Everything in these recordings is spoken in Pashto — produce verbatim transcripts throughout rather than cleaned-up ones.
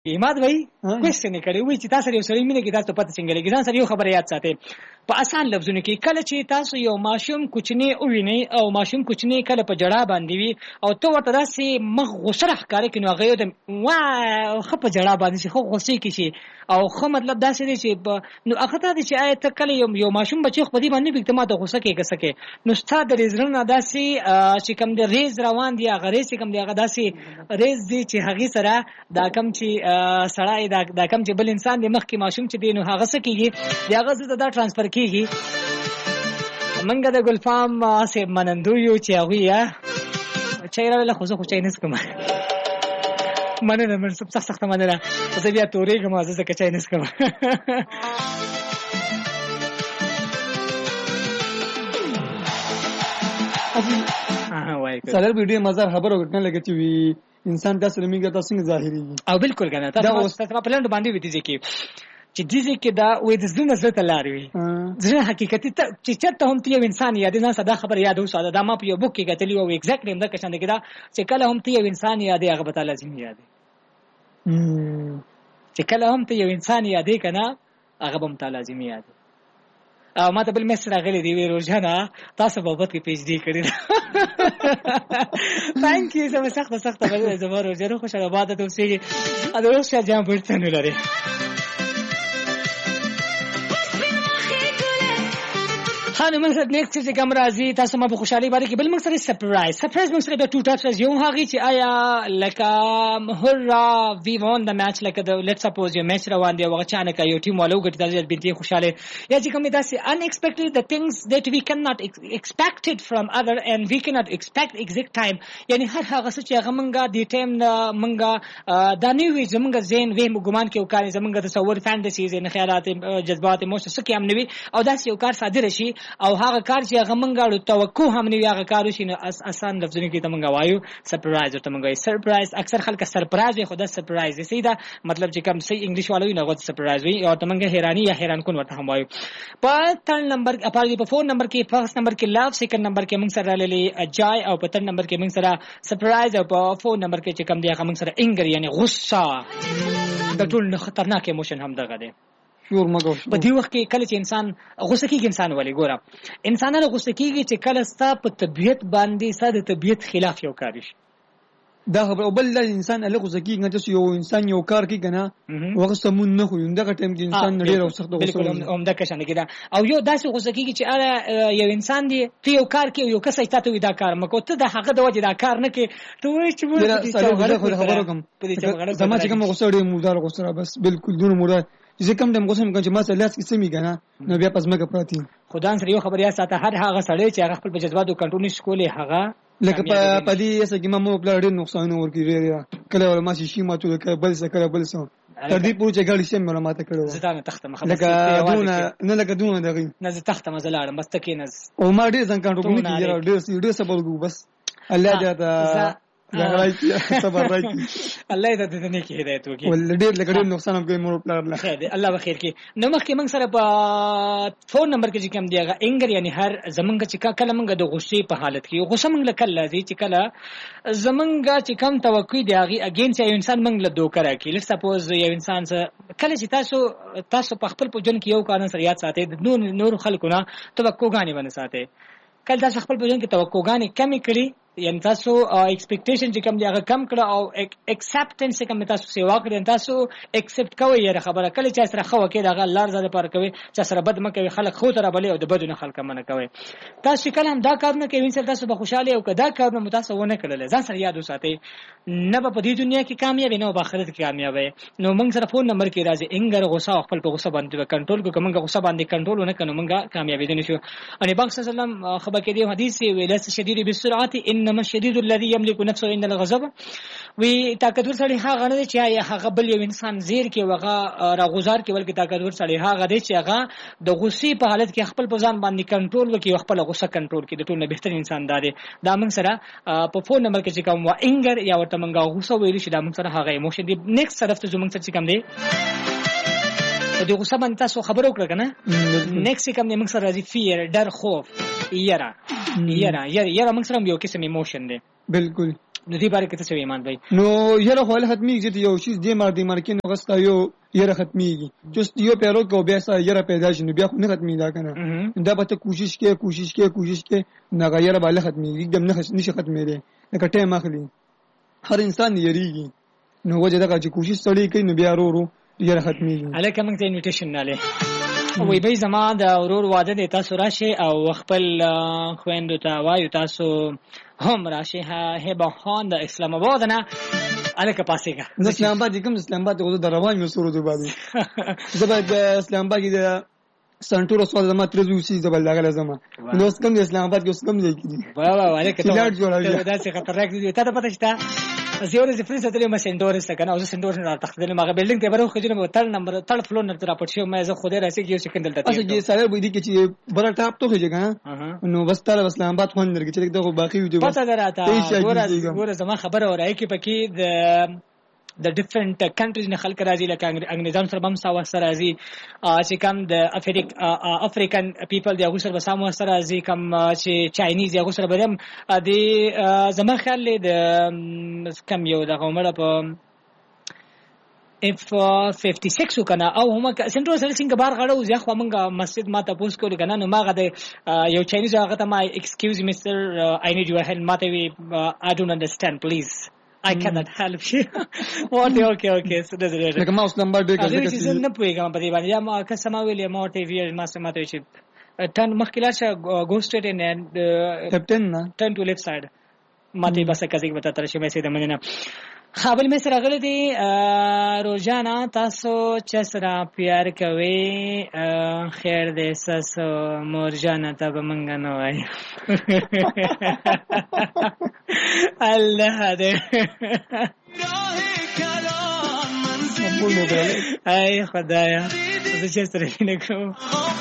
ایماد وای کوېسچن کړي وای چې تاسو یو سړی مینه کې تاسو پته څنګه لګی ځان سره یو خبره یاد ساتئ په آسان لفظونو کې کله چې تاسو یو ماشوم کوچنی اوویني او ماشوم کوچنی کله په جړه باندې وي او ته ورته داسې مخ غوسره ښکارې کینو هغه یو د وا خپ جړه باندې شي خو غوسې کې شي او خو مطلب داسې دی چې نو هغه ته چې آیا ته کله یو یو ماشوم بچي خو دې باندې وکړه ما ته غوسه کې کسکه نو ستاسو د رزرن داسې چې کوم د ریز روان دی هغه ریز کوم دی هغه داسې ریز دی چې هغه سره دا کم چې سړی دا دا کم چې بل انسان د مخ کې ماشوم چې دی نو هغه څه کیږي دی هغه زړه دا ترانسفر کیږي منګه د ګلفام سه منندو یو چې هغه یا چیرې له خو خو چای نس کوم مننه من سب سخت سخت مننه زه بیا تورې کوم زه څه چای نس کوم سره ویډیو مزار خبرو غټنه لګی چې وی انسان داسې لمینګه تاسو څنګه ظاهري او بالکل کنه تاسو تاسو په لند باندې وتی چې چې دې کې دا وې د زړه نظر ته لاري زړه حقیقت ته چې چرته هم ته یو انسان یاد نه صدا خبر یاد اوسه دا ما په یو بوک کې کتلی او ایگزیکټلی هم دا کښنه کې دا چې کله هم ته یو انسان یاد هغه به تعالی لازم یاد چې کله هم ته یو انسان یاد کنه هغه به تعالی لازم یاد او ما ته بل میسج راغلی دی وی روزانه تاسو په بابت کې پیج دی کړی ثانک یو زما سخت سخت به زما روزانه خوشاله باد ته اوسېږي ا دغه څه جام پړته نه لري خانه من سره نیکسټ چې کوم راځي تاسو ما په خوشحالي باندې کې بل موږ سره سرپرایز سرپرایز موږ سره د ټو ټاچز یو هغه چې آیا لکه هورا وی وون د میچ لکه د لیټس سپوز یو میچ روان دی هغه چانه کوي ټیم والو ګټي د بنتي خوشاله یا چې کوم داسې unexpected the things that we cannot expect it from other and we cannot expect exact time یعنی هر هغه څه چې هغه موږ د ټیم موږ د نیوي زموږ ذهن وهم ګمان کې وکړي زموږ تصور فانټزیز نه خیالات جذبات موږ څه کې هم نوي او داسې یو کار صادره شي او هغه کار چې هغه منګاړو توقع هم نه وي هغه کار شي نو آسان لفظونه کې ته منګا وایو سرپرایز ورته منګا سرپرایز اکثر خلک سرپرایز خو دا سرپرایز دی سیدا مطلب چې کوم صحیح انګلیش والو نه غوډ سرپرایز وي او ته منګا حیرانی یا حیران کون ورته هم وایو په تر نمبر اپاره په فون نمبر کې فرست نمبر کې لاف سیکنډ نمبر کې موږ سره للی اجای او په تر نمبر کې موږ سره سرپرایز او په فون نمبر کې چې کوم دی هغه موږ سره انګر یعنی غصه د ټول خطرناک ایموشن هم دغه دی شور مګو په دې وخت کې کله چې انسان غوسه کیږي انسان ولې ګوره انسانانو غوسه کیږي چې کله ستا په طبيعت باندې ساده طبيعت خلاف یو کار شي دا خبر او بل انسان له غوسه کیږي چې یو انسان یو کار کوي کنه وغه سمون نه خو دغه ټیم کې انسان ډیر او سخت غوسه بالکل هم دا کښنه کېدا او یو داسې غوسه کیږي چې اره یو انسان دی ته یو کار کوي یو کس ایته ته دا کار مکو ته د هغه د وجه دا کار نه کوي ته وایې چې خبره کوم زما چې کوم غوسه ډیر مردار غوسه بس بالکل دونه مردار چې کوم دم غوسه مګنه چې ما سره لاس کې سمي کنه نو بیا پس مګه پراتی خدای سره یو خبریا ساته هر هغه سړی چې هغه خپل جذباتو کنټرول نشي کولای هغه لکه په پدې اسه کې ما مو بل ډېر نقصان ورکړي کله ولا ما شي ما ته کله بل څه کله بل څه تر دې پوره چې ګاډي سم معلومات کړو زدان تخته مخه لکه دونه نه لکه دونه دغه نه ز تخته مزلاړم بس تکې نه او ما ډېر ځان کنټرول نه کیږي ډېر ډېر صبر وګ بس الله دې تا راځي صبر راځي الله دې دې نه کې هدایت وکړي ول ډېر لکه ډېر نقصان هم کوي مور پلار له خیر دې الله بخیر کې نو مخکې موږ سره په فون نمبر کې چې کوم دیغه انګر یعنی هر زمونږ چې کله موږ د غصې په حالت کې غصه موږ له کله دي چې کله زمونږ چې کم توقع دی هغه اگین چې انسان موږ له دوکر راکې لکه سپوز یو انسان کله چې تاسو تاسو په خپل پوجن کې یو قانون سره یاد ساتي نور نور خلکو نه توقعګانی باندې ساتي کله تاسو خپل پوجن کې توقعګانی کمی کړی یعنی تاسو ایکسپیکټیشن چې کوم دی هغه کم کړه او اکسپټنس چې کوم تاسو سیوا کړی تاسو ایکسپټ کوئ یره خبره کله چې سره خو کې دغه لار زده پر کوي چې سره بد مکه خلک خو تر بلې او د بدونه خلک منه کوي تاسو کله هم دا کار نه کوي چې تاسو به خوشاله او کدا کار نه متاسو ونه کړل ځان سره یاد وساتئ نه په دې دنیا کې کامیاب نه په آخرت کې کامیاب نو موږ سره فون نمبر کې راځي انګر غوسه خپل په غوسه باندې کنټرول کو کومه غوسه باندې کنټرول نه کنه موږ کامیاب دي نشو ان باغ صلی الله علیه وسلم خبر کې دی حدیث ویل شدید بالسرعه انما شدید الذي يملك نفسه عند الغضب وی طاقتور سړی هغه نه چې هغه بل یو انسان زیر کې وغه راغوزار کې ولکه طاقتور سړی هغه دی چې هغه د غصې په حالت کې خپل په ځان باندې کنټرول وکړي خپل غصه کنټرول کړي د ټول نه بهترین انسان دی دا موږ سره په فون نمبر کې چې کوم وا انګر یا ورته موږ غصه ویل شي دا موږ سره هغه ایموشن دی نیکسټ طرف ته زموږ سره کوم دی د غصه باندې تاسو خبرو کړئ کنه نیکسټ کوم دی موږ سره راځي فیر ډر خوف یره یره یره یره موږ سره یو قسم ایموشن دی بالکل نو دې باره کې څه وی ایمان بھائی؟ نو یره خو له ختمي چې یو شی دې مار دې مار کې نو غستا یو یره ختميږي چې یو پیرو کو بیا سره یره پیدا شي نو بیا خو نه ختمي دا کنه دا به ته کوشش کې کوشش کې کوشش کې نه غیر بالا ختمي एकदम نه نشي ختمي دي لکه ټیم اخلي هر انسان یریږي نو وجه دا چې کوشش سړی کوي نو بیا ورو ورو یره ختميږي. الکه موږ ته انویټیشن نه لې وای به زما د اورور واده د تاسو راشي او خپل خويندو ته وایو تاسو هم راشي هبه خان د اسلام آباد نه الکه پاسېګه د اسلام آباد کوم اسلام آباد غوډه دروان یو سورو دی باندې زبر د اسلام آباد د سنټور سوال زما ترزوسی زبر لاګه زما نو اس کوم د اسلام آباد کې اوس کوم ځای کې دي واه واه الکه ته دا څه خطرناک دي ته پته شته زیور ز فرنس ته ما سندور سکنه او سندور نه تخدل ما بلډینګ ته برو خجنه په تل نمبر تل فلور نه راپټ شو مې زه خوده راسي کیو سکندل ته اصل کې سره وې دي چې بره ټاپ ته خجګه نو بس تل اسلام آباد خون درګه چې دغه باقي وي پته دراته ګور ګور زما خبر اورای کی پکې د د ډیفرنٹ کنټریز نه خلک راځي لکه انګریزان سره بم ساو سره راځي چې کم د افریق افریقن پیپل دی هغه سره سم سره راځي کم چې چاینیز هغه سره بدم د زما خیال د کم یو د عمر په اف فifty six وکنه او هم سنټرل سره څنګه بار غړو ځخ ومنګه مسجد ما ته پوس کول کنه نو ماغه د یو چاینیز هغه ته ما ایکسکیوز میستر آی نیډ یور هیلپ ماته وی آی ډونټ انډرستاند پلیز I cannot help you. What okay okay so that's it. Like mouse number ډېر کړه چې نه پوهیږم په دې باندې یا ما کسمه ویلې ما ټي وی ما سم ته چې ټن مخکله چې go straight in and captain na turn to left side ماته بس کزیک وتا تر شي مې سید مننه خابل مې سره غل دي روزانا تاسو چې سره پیار کوي خیر دې ساسو مورجانا ته بمنګ نه وای الله دې ای خدایا زه چې سره نه کوم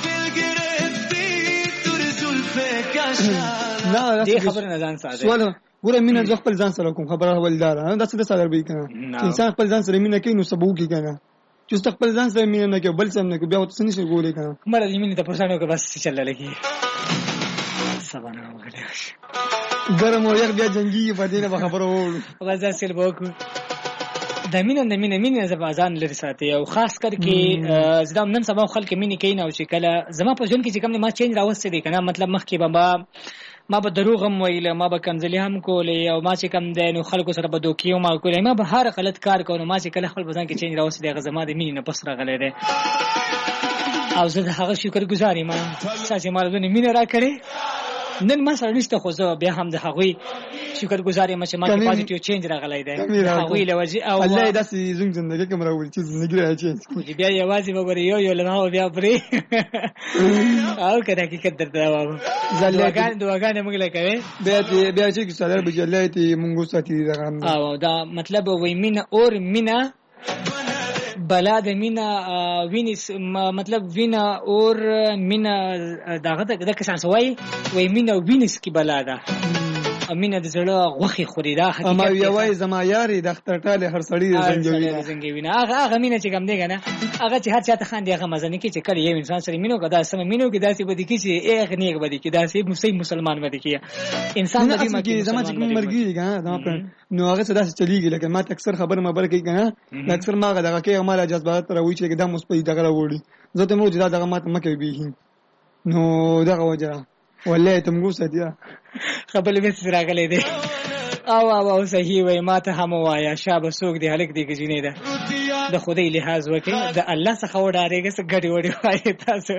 نه دې خبر نه ځان ساده سوال ګوره مینه ځ خپل ځان سره کوم خبره ولدار دا څه د ساده به کنه انسان خپل ځان سره مینه کوي نو سبو کی کنه چې خپل ځان سره مینه نه کوي بل څه نه کوي بیا وته نشي ګولې کنه مړه دې مینه ته پرسانو کې بس چل لګي سبحان الله ګرم او یخ بیا جنگي په دې نه خبره وول غزا سیل بوکو د مینه د مینه مینه زبازان لري ساتي او خاص کر کې زدم نن سبا خلک مینه کین او چې کله زما په ژوند کې چې کوم ما چینج راوستي دي کنه مطلب مخ کې بابا ما به دروغ هم ویل ما به کنځلې هم کولې او ما چې کم دی نو خلکو سره به دوکې ما کولې ما به هر غلط کار کوم ما چې کله خپل بزن کې چینج راوستي دی غزما د مینې نه پس راغلی دی او زه د هغه شکر گزار یم چې ما له مینه را کړې نن ما سره نشته خو زه بیا هم د هغوی شکر گزار یم چې ما کې پازیټیو چینج راغلی دی هغوی له وجې او الله داسې زموږ زندګۍ کې مراول چې زندګۍ راچینج کړي بیا یوازې وګورئ یو یو له ما بیا پرې او که د حقیقت درته وایم دعاګانې دعاګانې موږ له کوې بیا بیا چې سالار به الله ته مونږ ساتي دغه او دا مطلب وای مینه اور مینه بلا د مینا وینس مطلب وینا اور مینا دغه د کسان سوای وای مینا وینس کی بلا ده امینه د زړه غوخي خوري دا حقیقت اما یوای زما یاري د اختر ټاله هر سړی زنګوي زنګوي نه هغه هغه مینه چې کوم دی کنه هغه چې هر چاته خان دی هغه مزه نه کی چې کله یو انسان سره مینو کدا سم مینو کې داسې بدی کی چې اغه نیک بدی کی داسې مسلمان مسلمان بدی کی انسان بدی ما کی زما چې کوم مرګي کنه زما په نو هغه څه داسې چلیږي لکه ما اکثر خبر ما بر کوي کنه اکثر ما هغه دغه کې عمل جذبات راوي چې دا مثبت دغه وړي زه ته مو چې دا هغه ماته مکه به نو دغه وجه والله ته موږ ساتیا خپل به سره غلې دي او او صحیح وای ماته هم وایا شابه سوق دی هلک دی گجینې ده د خدای لحاظ وکي د الله څخه وډارېږي څه غړي وډي وای تاسو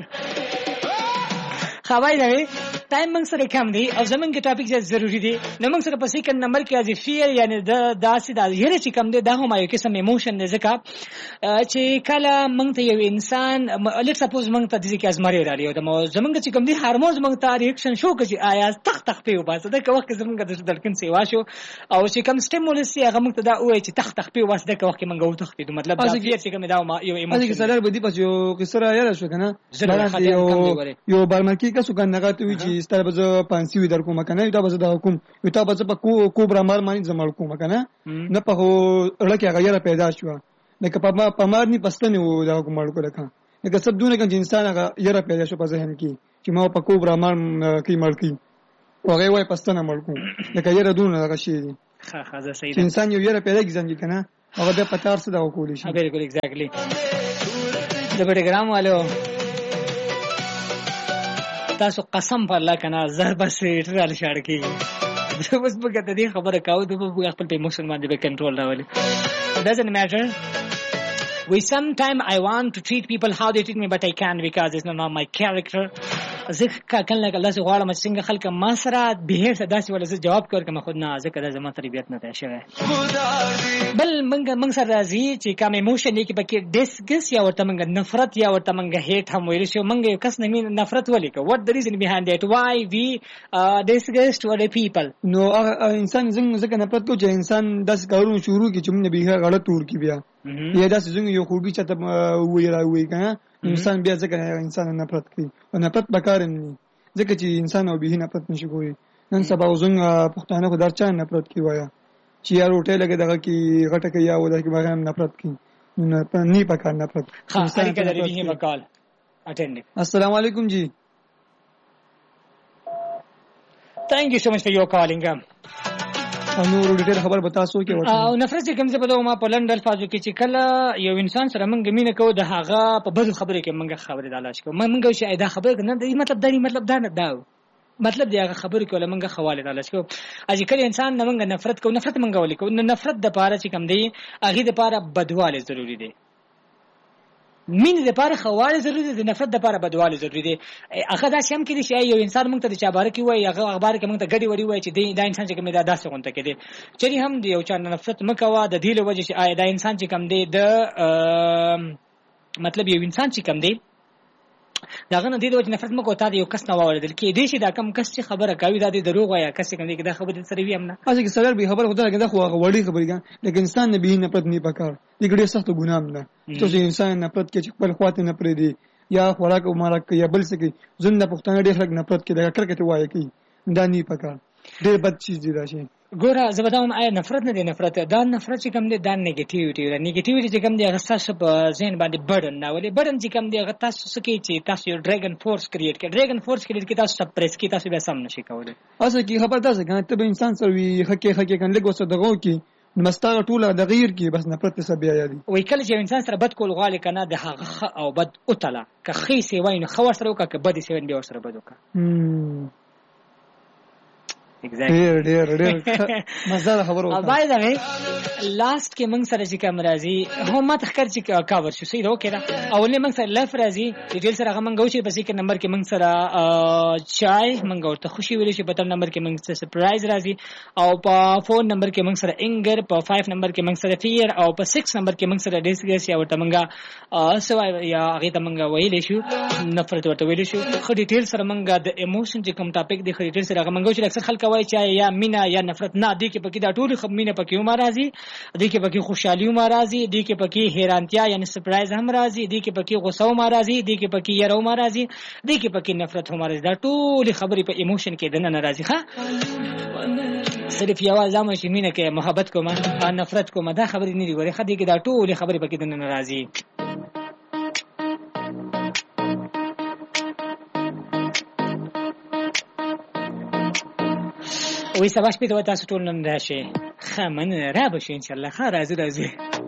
خوای دی ټایم موږ سره کم دی او زمونږ ټاپک چې ضروری دی نو موږ سره په سیکنډ نمبر کې از فیر یعنی د داسې د یره چې کم دی دا هم یو قسم ایموشن دی ځکه چې کله موږ ته یو انسان لیټ سپوز موږ ته د ځکه ازمري راړي او زمونږ چې کم دی هارمونز موږ ته ریاکشن شو کوي آیا تخ تخ په واسه دا کوم وخت زمونږ د دلکن سیوا شو او چې کم سټیمولس یې هغه موږ ته دا وایي چې تخ تخ په واسه دا کوم وخت موږ وته خپې مطلب دا فیر چې کم دا یو ایموشن اځي سره به دی پس یو قصه را یاره شو کنه یو یو برمکی کا سو کنه غاته وی چې ستاره به پانسی وی در کوم کنه دا به د حکومت یو تا به په کو کوبرا مار مانی زمړ کوم کنه نه په لکه غیر پیدا شو لکه په پمار ني پستنه و دا کوم مړ کو لکه لکه سب دونه کې انسان هغه یره پیدا شو په ذهن کې چې ما په کوبرا مار کې مړ کی هغه وای پستنه مړ کو لکه یره دونه هغه شی ها ها زه صحیح چې انسان یو یره پیدا کی ځان کې کنه هغه د پچار څه دا وکول شي. بالکل ایگزیکټلی. د پروګرام والو تاسو قسم په الله کنه زه بس ټرال شاړ کیږي زه بس په کته دې خبره کاوه د په خپل په ایموشن باندې به کنټرول راولي. It doesn't matter. We sometimes I want to treat people how they treat me, but I can't because it's not my character. ځکه کله الله سبحانه وتعالى څنګه خلک ما سره به هر داسې ولا جواب کوم خود نه ځکه د زما تربیت نه دی شوی. بل منګ منګ سره راځي چې کوم ایموشن کې پکې ډیسګس یا ورته منګ نفرت یا ورته منګ هیټ هم ویل شو. منګ یو کس نه مين نفرت ولې کو what the reason behind it why we uh, disgust to other people. نو انسان څنګه نفرت کو چې انسان داس کارونه شروع کی چې موږ به غلط تور کی بیا یا داس څنګه یو خوږی چاته وی راوي کنه انسان بیا ځکه انسان نفرت کوي او نفرت بکار نه ځکه چې انسان او به نفرت نشي کوي. نن سبا وزنګ پښتانه خو درچا نفرت کوي وایا چې یار هوټل لګي دغه کې غټه کوي یا ولر کې باغ نفرت کوي نه نه پکار نفرت. انسان کې د دې مقال اټینډ. السلام علیکم جی. Thank you so much for your calling. او نور ډیټیل خبر بتا سو کې ورته او نفرت چې کوم څه په ما په لند الفاظو کې چې کله یو انسان سره منګ مینه کو د هغه په بدو خبرې کې منګ خبرې دالاش کو منګ شي دا خبره نه دی مطلب دا مطلب دا نه دا مطلب دی هغه خبرې کوله منګ خواله دالاش کو. اځ کله انسان نه منګ نفرت کو نفرت منګ ولې کو نفرت د پاره چې کوم دی هغه د پاره بدواله ضروری دی. مين د پاره خواله ضروری دي نفرت د پاره بدواله ضروری دي. هغه دا شم کې دي چې یو انسان موږ ته د چا باره کې وای هغه اخبار کې موږ ته غړي وړي وای چې دا انسان چې کوم دا داسې غونته کې دي چې هم دی یو چا نفرت مکوا د دې له وجې چې دا انسان چې کوم دی د مطلب یو انسان چې کوم دی داغه نه دی د وجې نفرت مکو ته یو کس نه واوریدل کې دي چې دا کم کس چې خبره کوي دا د دروغ وای کس کوم دی دا خبره سره ویم نه اځه کې سره به خبر خدای کې دا خو وړي خبرې ګان لیکن انسان نه به نفرت نه پکار دي ګډه سخت ګناه نه چې انسان نفرت کې خپل خواته نه پرې دي یا خوراک او مارک یا بل څه کې زنده پښتانه ډېر خلک نفرت کې دا کرکټ وای کوي دا نه پکار ډېر بد چیز دی راشي. ګوره زبردم آیا نفرت نه دی نفرت دا نفرت چې کوم دی دا نیگیټیویټي دا نیگیټیویټي چې کوم دی هغه تاسو په ذهن باندې برډن نه ولې برډن چې کوم دی هغه تاسو سکی چې تاسو یو ډریګن فورس کریټ کړئ ډریګن فورس کریټ کې تاسو سپریس کې تاسو به سم نشي کولای. اصل کې خبر تاسو کنه ته به انسان سره وي حقیقت حقیقت لګ وسه دغه کې مستغ ټوله د غیر کې بس نفرت څه بیا یادي وای کله چې انسان سره بد کول غواړي کنه د هغه او بد او تعالی که خې سی وای نو خو سره وکړه که بد سی وای بیا سره بد وکړه. ډېر ډېر ډېر مزه خبر وکړه. بای دا وی لاست کې موږ سره چې کوم راځي هم ماته خر چې کاور شو سي دا وکړه اولې موږ سره لف راځي ډیټیل سره هغه موږ چې په سیکر نمبر کې موږ سره چای موږ ورته خوشي ویل شي په تر نمبر کې موږ سره سرپرایز راځي او په فور نمبر کې موږ سره انګر په فایو نمبر کې موږ سره فیر او په سکس نمبر کې موږ سره ډیسګس یا ورته موږ سوای یا هغه ته موږ ویل شو نفرت ورته ویل شو خو ډیټیل سره موږ د ایموشن چې کوم ټاپک دی خو ډیټیل سره هغه موږ چې اکثر خلک وایي چې یا مینا یا نفرت نه دی کې پکې دا ټول خو مینه پکې هم راځي دی کې پکې خوشحالي هم راځي دی کې پکې حیرانتیا یعنی سرپرایز هم راځي دی کې پکې غوسه هم راځي دی کې پکې یره هم راځي دی کې پکې نفرت هم راځي دا ټول خبرې په ایموشن کې دنه ناراضي ښه صرف یو ځم چې مینه کې محبت کوم نفرت کوم دا خبرې نه دی ګوري خدای کې دا ټول خبرې پکې دنه ناراضي. وې سبا شپې ته تاسو ټول نن راشي خمن را بشي ان شاء الله خا راځي راځي.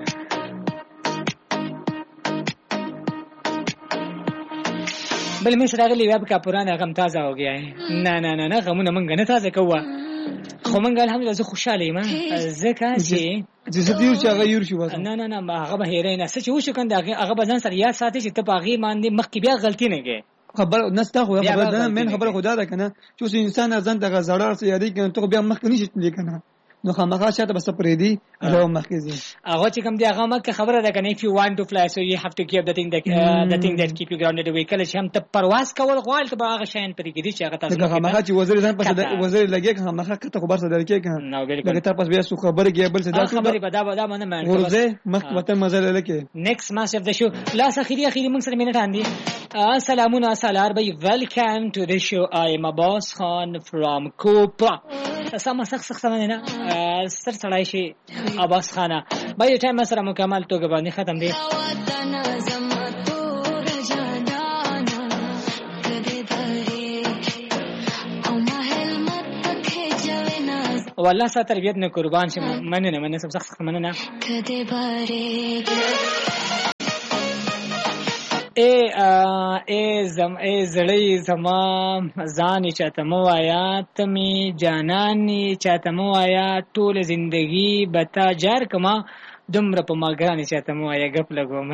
بل مې سره غلي واب کا پرانا غم تازه हो गया है نه نه نه نه غمونه مونږ نه تازه کوه خو مونږ الحمدلله زه خوشاله یم ځکه چې جسد یو چې هغه یور شو واسه نه نه نه هغه به هیرې نه څه چې وشو کنده هغه به ځان سره یاد ساتي چې ته باغی باندې مخکې بیا غلطي نه کې خبر نستا خو خبر ده من خبر خدا ده کنه چې انسان ځان ته غزړار سي یادي کنه ته بیا مخ نشي لیکنه نو خامخا شاته بس پرې دی هغه مخکې هغه چې کوم دی هغه مکه خبره ده کنه if you want to fly so you have to keep the thing that uh, the thing that keep you grounded away کله چې هم ته پرواز کول غواړې ته هغه شین پرې کېدی چې هغه تاسو خامخا چې وزیر ځان پس وزیر لګي خامخا کته خبر سره درکې کنه لکه تاسو پس بیا سو خبره کې بل څه دا خبره به دا به دا باندې مې ورځه مخ وته مزه لکه next match of the show لا اخیری اخیری موږ سره مینټ اندي السلام علیکم بھائی welcome to the show I am Abbas Khan from Kopa سم سخت سخت نه سر سړای شي عباس خانه بای ټایم سره مکمل توګه باندې ختم دی والله ستا تربیت نه قربان شم. مننه مننه سب سخت مننه. اے اے زم اے زړی زما ځان چاته مو آیا تمی جانانی چاته مو آیا ټول زندگی بتا جار کما دمر په ماګرانی چاته مو آیا غپ لګوم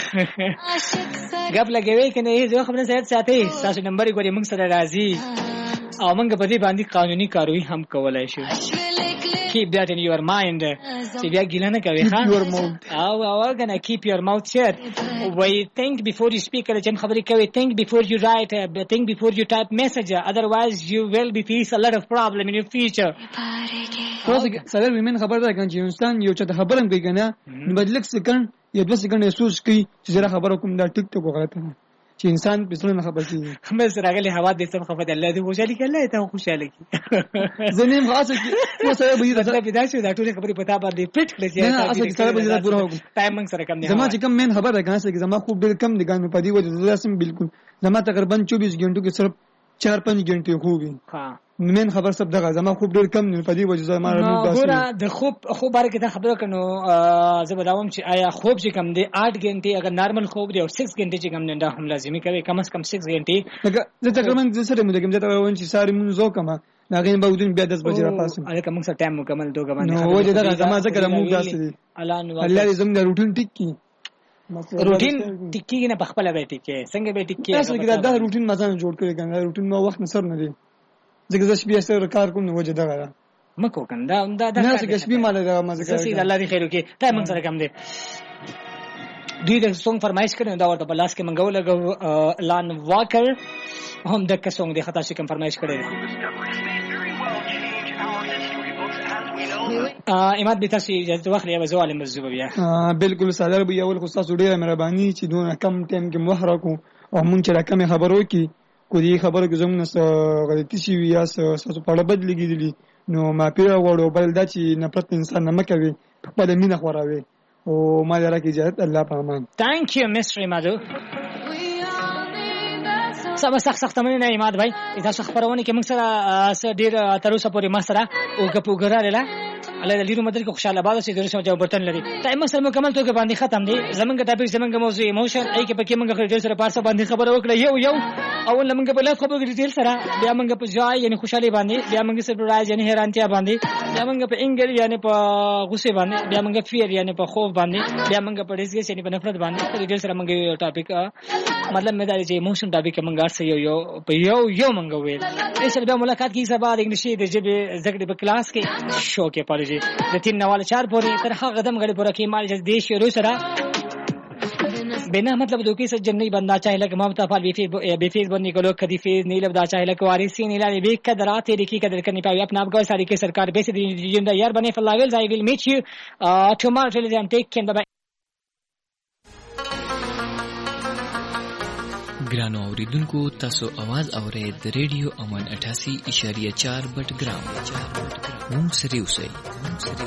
غپ لګوي کنه هیڅ خبره صحت ساتي تاسو نمبر یې ګوري موږ سره راځي او موږ په دې باندې قانوني کاروي هم کولای شو. Keep that in your mind. چې بیا ګیله نه کوي ها او او غنه keep your mouth shut. Why think before you speak کله چې خبرې کوي think before you write think before you type message otherwise you will be face a lot of problem in your future. تاسو سره ویمن خبر ده کنه چې انسان یو چا خبرم کوي کنه نو بدلک سکند یا دوه سکند سوچ کوي چې زره خبره کوم دا ټیک ټاک غلطه ده چې انسان په څه نه خبر کیږي. مې سره غلي هوا دې سم خبر الله دې خوشالي کله ته خوشاله کی زنیم خاصه کی نو سره به دا په داسې دا ټول خبرې پتا باندې پټ کړی چې نه اصل سره به دا پوره وګم ټایمنګ سره کم نه زما چې کم مین خبر ده کنه چې زما خوب ډېر کم دي ګان په دې وجه زړه سم بالکل زما تقریبا چوبیس غنټو کې صرف چار پنځه غنټې خوبي. ها مین خبر سب دغه زما خوب ډېر کم نه په دې وجه زما نو ګوره د خوب خوب باره کې دا خبره کنو زه بداوم چې آیا خوب چې کم دی آठ غنټې اگر نارمل خوب دی او شش غنټې چې کم نه دا هم لازمي کوي کم از کم شش غنټې. زه تقریبا زه سره مو دګم زه ته وایم چې ساری مون زو کما دا غین به ودین بیا دس بجې را پاسم اله کوم څه ټایم مکمل دوه باندې نو وجه دا زما ذکر مو داسې دي الله دې زموږ روټین ټیک کی روټین ټیک کی نه بخپل به ټیک کی څنګه به ټیک کی تاسو کې دا روټین مزان جوړ کړی کنه روټین مو وخت نصر نه دی زګ زش بیا سره کار کوم نو وجه دا غره مکو کنده دا دا نه زګ شپې مال دا مزه کوي سید الله دې خیر وکي ټایم سره کم دی. دوی د سونګ فرمایش کړي دا ورته بلاس کې منغول لګو لان واکر هم د کسونګ د خطا شي کوم فرمایش کړي. اماد به تاسو اجازه واخلئ او زوال مزوب بیا بالکل ساده به اول خو تاسو ډیره مهرباني چې دونه کم ټیم کې موخره کو او مونږ چې راکمه خبرو کې کو دې خبرو کې زموږ نه غلطي شي یا تاسو په اړه بدلېږي نو ما پیره وړو بل دا چې نفرت انسان نه کوي په دې مینه خوراوي او ما درکې اجازه الله په امان. Thank you Mister Imadu. سبا سخت سخت مننه اماد بھائی تاسو خبرونه کې موږ سره ډیر تر اوسه پورې ما سره او کپو ګراله الله دې لري مدد کو خوشاله باز سي درسمه جواب برتن لري ټایم سره مکمل توګه باندې ختم دي زمونږ ټاپک زمونږ موضوع ایموشن ای کې پکې موږ خبرې سره پارسه باندې خبره وکړه یو یو اول موږ په لاس خبرې ډیټیل سره بیا موږ په ځای یعنی خوشالي باندې بیا موږ سرپرایز یعنی حیرانتیا باندې بیا موږ په انګل یعنی په غصه باندې بیا موږ فیر یعنی په خوف باندې بیا موږ په ډیسګس یعنی په نفرت باندې ډیټیل سره موږ یو ټاپک مطلب مې دا چې ایموشن ټاپک موږ ارسه یو یو په یو یو موږ ویل ایسه بیا ملاقات کی سبا د انګلیسي د جبه زګړې په کلاس کې شو کې پالوجي د تین نواله چار پورې تر هغه قدم غړي پورې کې مال جز دیش شروع سره بنا مطلب دوکي سجن नहीं बनना चाहिए कि ममता फाल बेफेज बेफेज बनने को लोग कभी फेज नहीं लगदा चाहिए कि वारिसी नहीं लाने बे कदर आते देखी कदर करनी पाए अपना आप गौ सारी के सरकार बेसे जिंदा यार बने for live I will meet you tomorrow till then take care bye. ګرانو اوریدونکو تاسو आवाज اورئ د ریډیو امن اٹھاسی اشاریه چار بټ ګرام مونږ سره اوسئ.